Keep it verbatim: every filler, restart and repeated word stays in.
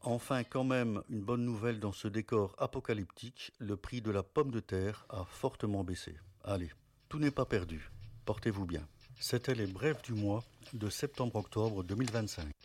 Enfin, quand même, une bonne nouvelle dans ce décor apocalyptique, le prix de la pomme de terre a fortement baissé. Allez, tout n'est pas perdu. Portez-vous bien. C'était les brèves du mois de septembre-octobre deux mille vingt-cinq.